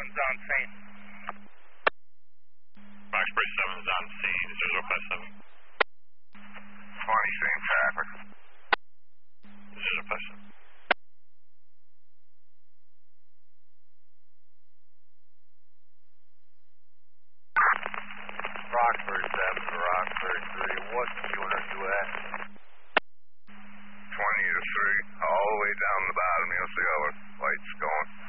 7's on scene. Roxbury 7's on scene. 057. 20, same traffic. 057. Roxbury 7 to Roxbury 3. What unit you at? 20 to 3. All the way down the bottom. You'll see how the light's going.